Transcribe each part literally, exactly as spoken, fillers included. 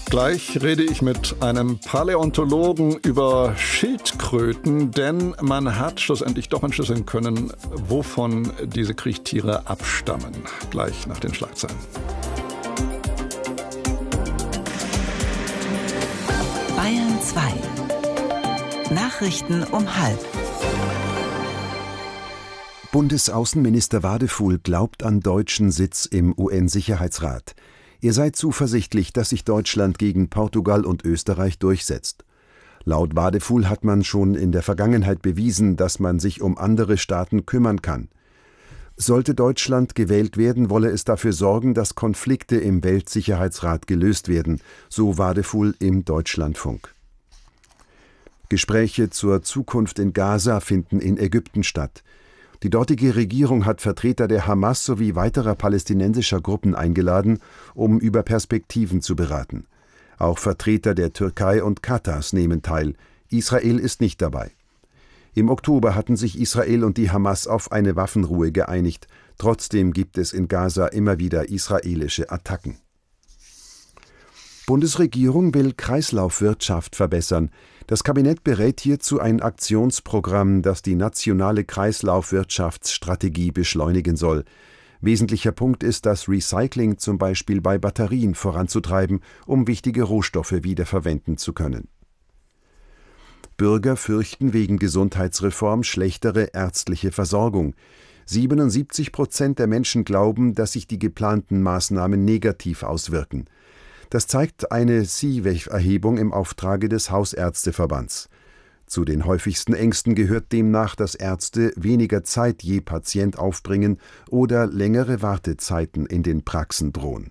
Gleich rede ich mit einem Paläontologen über Schildkröten, denn man hat schlussendlich doch entschlüsseln können, wovon diese Kriechtiere abstammen. Gleich nach den Schlagzeilen. Bayern zwei. Nachrichten um halb. Bundesaußenminister Wadefuhl glaubt an deutschen Sitz im U N-Sicherheitsrat. Er sei zuversichtlich, dass sich Deutschland gegen Portugal und Österreich durchsetzt. Laut Wadefuhl hat man schon in der Vergangenheit bewiesen, dass man sich um andere Staaten kümmern kann. Sollte Deutschland gewählt werden, wolle es dafür sorgen, dass Konflikte im Weltsicherheitsrat gelöst werden, so Wadefuhl im Deutschlandfunk. Gespräche zur Zukunft in Gaza finden in Ägypten statt. Die dortige Regierung hat Vertreter der Hamas sowie weiterer palästinensischer Gruppen eingeladen, um über Perspektiven zu beraten. Auch Vertreter der Türkei und Katars nehmen teil. Israel ist nicht dabei. Im Oktober hatten sich Israel und die Hamas auf eine Waffenruhe geeinigt. Trotzdem gibt es in Gaza immer wieder israelische Attacken. Bundesregierung will Kreislaufwirtschaft verbessern. Das Kabinett berät hierzu ein Aktionsprogramm, das die nationale Kreislaufwirtschaftsstrategie beschleunigen soll. Wesentlicher Punkt ist, das Recycling zum Beispiel bei Batterien voranzutreiben, um wichtige Rohstoffe wiederverwenden zu können. Bürger fürchten wegen Gesundheitsreform schlechtere ärztliche Versorgung. siebenundsiebzig Prozent der Menschen glauben, dass sich die geplanten Maßnahmen negativ auswirken. Das zeigt eine S I W E C-Erhebung im Auftrage des Hausärzteverbands. Zu den häufigsten Ängsten gehört demnach, dass Ärzte weniger Zeit je Patient aufbringen oder längere Wartezeiten in den Praxen drohen.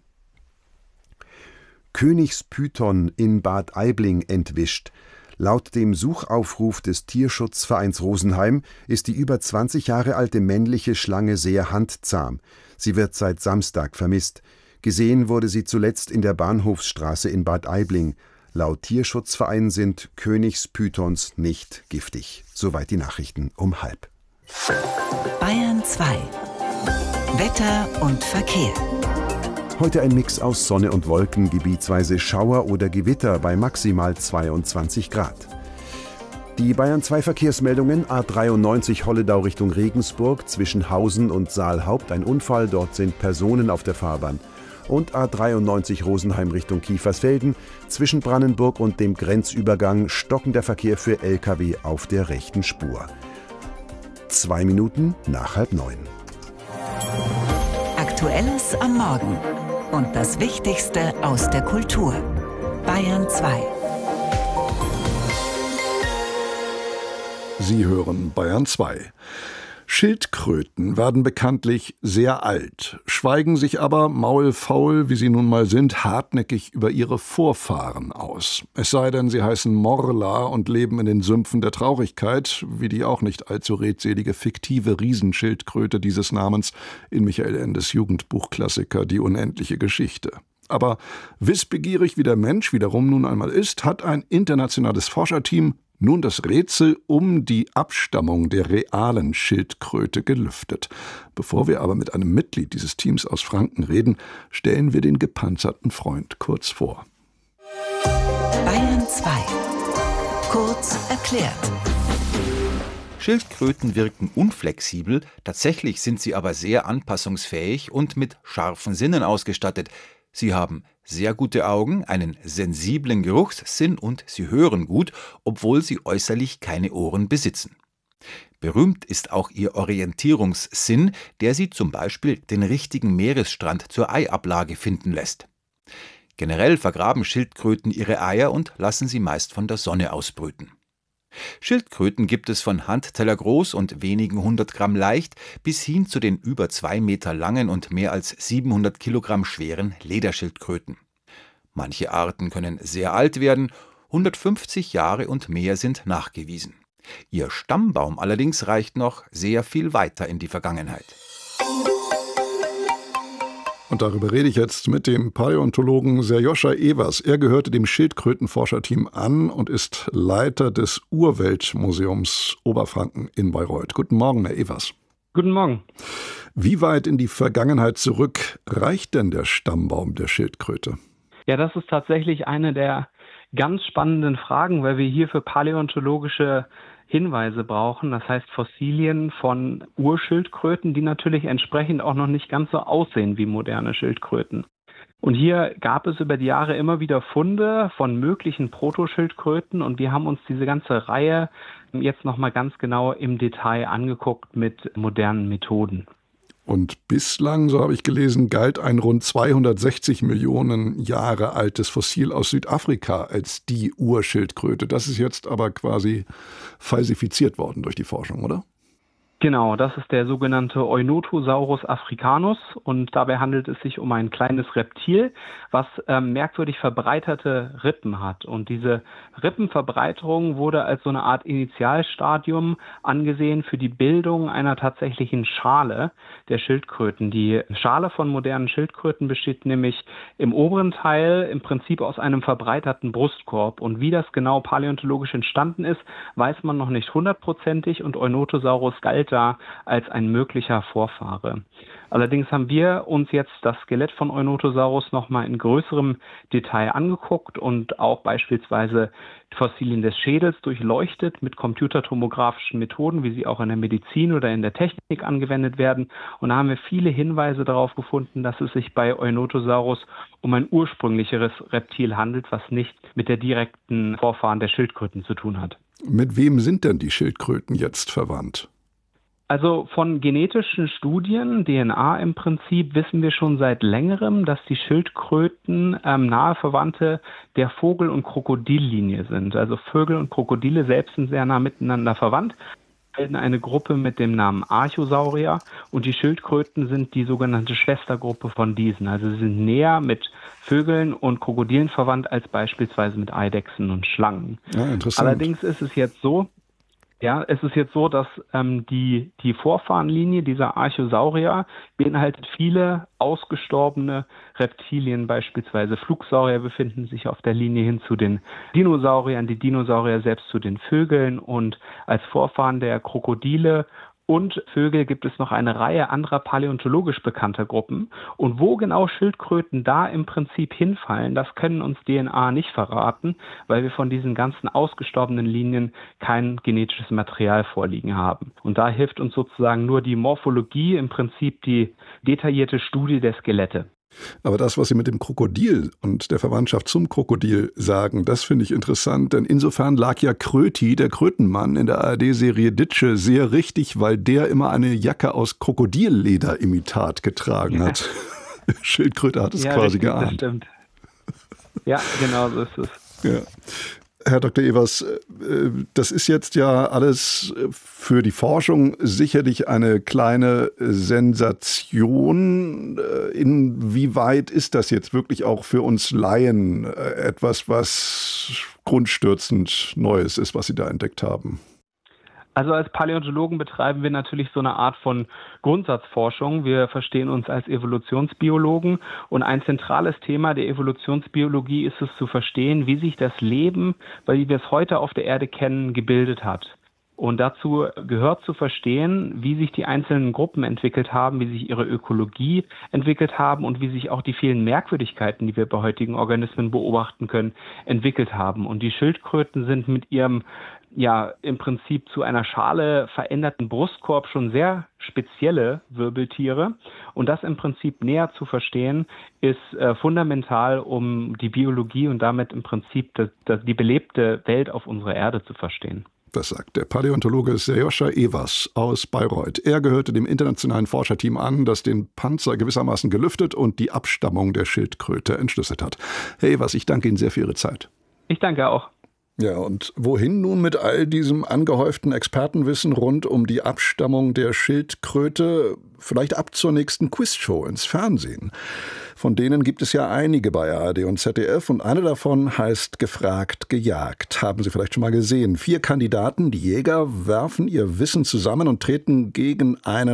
Königspython in Bad Aibling entwischt. Laut dem Suchaufruf des Tierschutzvereins Rosenheim ist die über zwanzig Jahre alte männliche Schlange sehr handzahm. Sie wird seit Samstag vermisst. Gesehen wurde sie zuletzt in der Bahnhofsstraße in Bad Aibling. Laut Tierschutzverein sind Königspythons nicht giftig. Soweit die Nachrichten um halb. Bayern zwei. Wetter und Verkehr. Heute ein Mix aus Sonne und Wolken, gebietsweise Schauer oder Gewitter bei maximal zweiundzwanzig Grad. Die Bayern zwei Verkehrsmeldungen: A dreiundneunzig Holledau Richtung Regensburg, zwischen Hausen und Saalhaupt ein Unfall, dort sind Personen auf der Fahrbahn. Und A dreiundneunzig Rosenheim Richtung Kiefersfelden, zwischen Brannenburg und dem Grenzübergang stockender Verkehr für L K W auf der rechten Spur. Zwei Minuten nach halb neun. Aktuelles am Morgen und das Wichtigste aus der Kultur. Bayern zwei. Sie hören Bayern zwei. Schildkröten werden bekanntlich sehr alt, schweigen sich aber, maulfaul wie sie nun mal sind, hartnäckig über ihre Vorfahren aus. Es sei denn, sie heißen Morla und leben in den Sümpfen der Traurigkeit, wie die auch nicht allzu redselige fiktive Riesenschildkröte dieses Namens in Michael Endes Jugendbuchklassiker Die unendliche Geschichte. Aber wissbegierig wie der Mensch wiederum nun einmal ist, hat ein internationales Forscherteam nun das Rätsel um die Abstammung der realen Schildkröte gelüftet. Bevor wir aber mit einem Mitglied dieses Teams aus Franken reden, stellen wir den gepanzerten Freund kurz vor. Bayern zwei. Kurz erklärt. Schildkröten wirken unflexibel, tatsächlich sind sie aber sehr anpassungsfähig und mit scharfen Sinnen ausgestattet. Sie haben sehr gute Augen, einen sensiblen Geruchssinn und sie hören gut, obwohl sie äußerlich keine Ohren besitzen. Berühmt ist auch ihr Orientierungssinn, der sie zum Beispiel den richtigen Meeresstrand zur Eiablage finden lässt. Generell vergraben Schildkröten ihre Eier und lassen sie meist von der Sonne ausbrüten. Schildkröten gibt es von Handteller groß und wenigen hundert Gramm leicht bis hin zu den über zwei Meter langen und mehr als siebenhundert Kilogramm schweren Lederschildkröten. Manche Arten können sehr alt werden, hundertfünfzig Jahre und mehr sind nachgewiesen. Ihr Stammbaum allerdings reicht noch sehr viel weiter in die Vergangenheit. Und darüber rede ich jetzt mit dem Paläontologen Serjoscha Evers. Er gehörte dem Schildkrötenforscherteam an und ist Leiter des Urweltmuseums Oberfranken in Bayreuth. Guten Morgen, Herr Evers. Guten Morgen. Wie weit in die Vergangenheit zurück reicht denn der Stammbaum der Schildkröte? Ja, das ist tatsächlich eine der ganz spannenden Fragen, weil wir hierfür paläontologische Hinweise brauchen, das heißt Fossilien von Urschildkröten, die natürlich entsprechend auch noch nicht ganz so aussehen wie moderne Schildkröten. Und hier gab es über die Jahre immer wieder Funde von möglichen Protoschildkröten und wir haben uns diese ganze Reihe jetzt nochmal ganz genau im Detail angeguckt mit modernen Methoden. Und bislang, so habe ich gelesen, galt ein rund zweihundertsechzig Millionen Jahre altes Fossil aus Südafrika als die Urschildkröte. Das ist jetzt aber quasi falsifiziert worden durch die Forschung, oder? Genau, das ist der sogenannte Oinotosaurus africanus und dabei handelt es sich um ein kleines Reptil, was ähm, merkwürdig verbreiterte Rippen hat. Und diese Rippenverbreiterung wurde als so eine Art Initialstadium angesehen für die Bildung einer tatsächlichen Schale der Schildkröten. Die Schale von modernen Schildkröten besteht nämlich im oberen Teil im Prinzip aus einem verbreiterten Brustkorb. Und wie das genau paläontologisch entstanden ist, weiß man noch nicht hundertprozentig und Oinotosaurus galt da als ein möglicher Vorfahre. Allerdings haben wir uns jetzt das Skelett von Oinotosaurus nochmal in größerem Detail angeguckt und auch beispielsweise Fossilien des Schädels durchleuchtet mit computertomografischen Methoden, wie sie auch in der Medizin oder in der Technik angewendet werden. Und da haben wir viele Hinweise darauf gefunden, dass es sich bei Oinotosaurus um ein ursprünglicheres Reptil handelt, was nicht mit der direkten Vorfahren der Schildkröten zu tun hat. Mit wem sind denn die Schildkröten jetzt verwandt? Also von genetischen Studien, D N A im Prinzip, wissen wir schon seit längerem, dass die Schildkröten ähm, nahe Verwandte der Vogel- und Krokodillinie sind. Also Vögel und Krokodile selbst sind sehr nah miteinander verwandt, bilden eine Gruppe mit dem Namen Archosaurier und die Schildkröten sind die sogenannte Schwestergruppe von diesen. Also sie sind näher mit Vögeln und Krokodilen verwandt als beispielsweise mit Eidechsen und Schlangen. Ja, interessant. Allerdings ist es jetzt so, Ja, es ist jetzt so, dass ähm, die, die Vorfahrenlinie dieser Archosaurier beinhaltet viele ausgestorbene Reptilien, beispielsweise Flugsaurier befinden sich auf der Linie hin zu den Dinosauriern, die Dinosaurier selbst zu den Vögeln und als Vorfahren der Krokodile und Vögel gibt es noch eine Reihe anderer paläontologisch bekannter Gruppen. Und wo genau Schildkröten da im Prinzip hinfallen, das können uns D N A nicht verraten, weil wir von diesen ganzen ausgestorbenen Linien kein genetisches Material vorliegen haben. Und da hilft uns sozusagen nur die Morphologie, im Prinzip die detaillierte Studie der Skelette. Aber das, was Sie mit dem Krokodil und der Verwandtschaft zum Krokodil sagen, das finde ich interessant, denn insofern lag ja Kröti, der Krötenmann in der A R D-Serie Ditsche, sehr richtig, weil der immer eine Jacke aus Krokodillederimitat getragen hat. Ja. Schildkröte hat es ja, quasi richtig, geahnt. Das stimmt. Ja, genau so ist es. Ja. Herr Doktor Evers, das ist jetzt ja alles für die Forschung sicherlich eine kleine Sensation. Inwieweit ist das jetzt wirklich auch für uns Laien etwas, was grundstürzend Neues ist, was Sie da entdeckt haben? Also als Paläontologen betreiben wir natürlich so eine Art von Grundsatzforschung. Wir verstehen uns als Evolutionsbiologen und ein zentrales Thema der Evolutionsbiologie ist es zu verstehen, wie sich das Leben, weil wir es heute auf der Erde kennen, gebildet hat. Und dazu gehört zu verstehen, wie sich die einzelnen Gruppen entwickelt haben, wie sich ihre Ökologie entwickelt haben und wie sich auch die vielen Merkwürdigkeiten, die wir bei heutigen Organismen beobachten können, entwickelt haben. Und die Schildkröten sind mit ihrem ja im Prinzip zu einer Schale veränderten Brustkorb schon sehr spezielle Wirbeltiere. Und das im Prinzip näher zu verstehen, ist äh, fundamental, um die Biologie und damit im Prinzip das, das, die belebte Welt auf unserer Erde zu verstehen. Das sagt der Paläontologe Serjoscha Evers aus Bayreuth. Er gehörte dem internationalen Forscherteam an, das den Panzer gewissermaßen gelüftet und die Abstammung der Schildkröte entschlüsselt hat. Herr Evers, ich danke Ihnen sehr für Ihre Zeit. Ich danke auch. Ja, und wohin nun mit all diesem angehäuften Expertenwissen rund um die Abstammung der Schildkröte? Vielleicht ab zur nächsten Quizshow ins Fernsehen. Von denen gibt es ja einige bei A R D und Z D F und eine davon heißt Gefragt, gejagt. Haben Sie vielleicht schon mal gesehen. Vier Kandidaten, die Jäger, werfen ihr Wissen zusammen und treten gegen einen